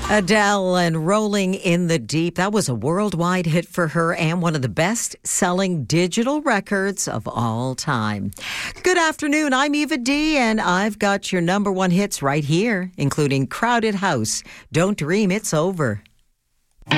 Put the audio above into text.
Adele and Rolling in the Deep. That was a worldwide hit for her and one of the best-selling digital records of all time. Good afternoon. I'm Eva D, and I've got your number one hits right here, including Crowded House, Don't Dream It's Over.